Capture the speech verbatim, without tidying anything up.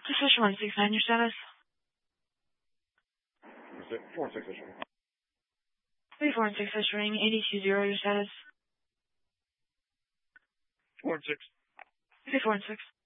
This is one six nine, your status? Four and six issue. Three four and six issuing eighty two zero, your status? Four and six. Three four and six.